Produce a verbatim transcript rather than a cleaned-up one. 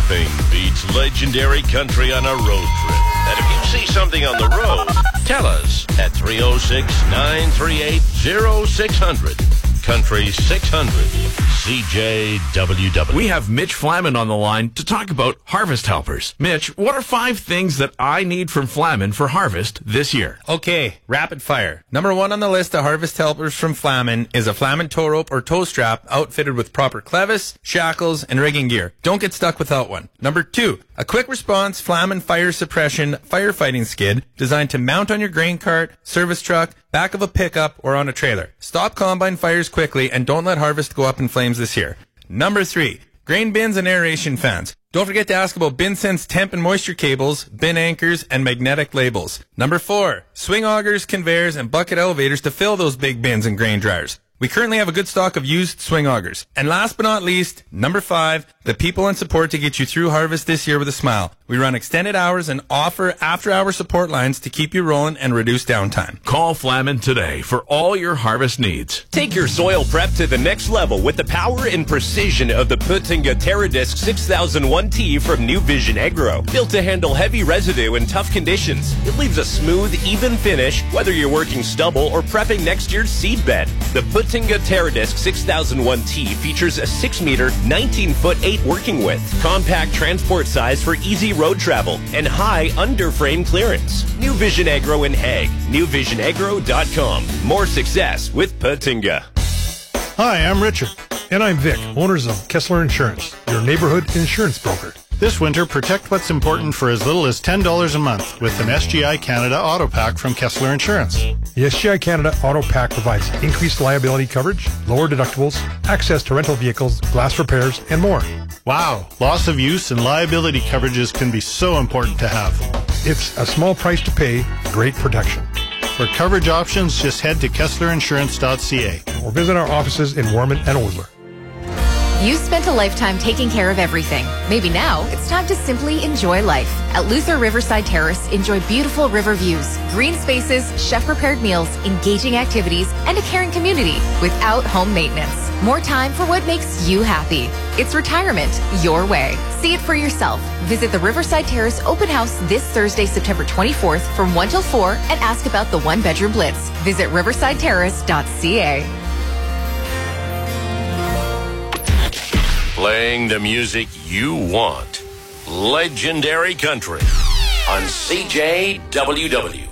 Nothing beats legendary country on a road trip. And if you see something on the road, tell us at three oh six, nine three eight, oh six hundred. Country six hundred C J W W. We have Mitch Flaman on the line to talk about Harvest Helpers. Mitch, what are five things that I need from Flaman for Harvest this year? Okay, rapid fire. Number one on the list of Harvest Helpers from Flaman is a Flaman tow rope or tow strap outfitted with proper clevis, shackles, and rigging gear. Don't get stuck without one. Number two, a quick response Flaman fire suppression firefighting skid designed to mount on your grain cart, service truck, back of a pickup, or on a trailer. Stop combine fires quickly and don't let harvest go up in flames this year. Number three, grain bins and aeration fans. Don't forget to ask about BinSense temp and moisture cables, bin anchors, and magnetic labels. Number four, swing augers, conveyors, and bucket elevators to fill those big bins and grain dryers. We currently have a good stock of used swing augers. And last but not least, number five, the people and support to get you through harvest this year with a smile. We run extended hours and offer after-hour support lines to keep you rolling and reduce downtime. Call Flaman today for all your harvest needs. Take your soil prep to the next level with the power and precision of the Puttinga TerraDisc six thousand one T from New Vision Agro. Built to handle heavy residue in tough conditions, it leaves a smooth, even finish whether you're working stubble or prepping next year's seed bed. The Puttinga TerraDisc six thousand one T features a six meter, nineteen foot eight working width, compact transport size for easy road travel, and high underframe clearance. New Vision Agro in Hague. new vision agro dot com. More success with Puttinga. Hi, I'm Richard. And I'm Vic, owners of Kessler Insurance, your neighborhood insurance broker. This winter, protect what's important for as little as ten dollars a month with an S G I Canada Auto Pack from Kessler Insurance. The S G I Canada Auto Pack provides increased liability coverage, lower deductibles, access to rental vehicles, glass repairs, and more. Wow, loss of use and liability coverages can be so important to have. It's a small price to pay, great protection. For coverage options, just head to kessler insurance dot c a or visit our offices in Warman and Osler. You spent a lifetime taking care of everything. Maybe now it's time to simply enjoy life. At Luther Riverside Terrace, enjoy beautiful river views, green spaces, chef-prepared meals, engaging activities, and a caring community without home maintenance. More time for what makes you happy. It's retirement your way. See it for yourself. Visit the Riverside Terrace Open House this Thursday, September twenty-fourth from one till four and ask about the one-bedroom blitz. Visit riverside terrace dot c a. Playing the music you want. Legendary Country on C J W W.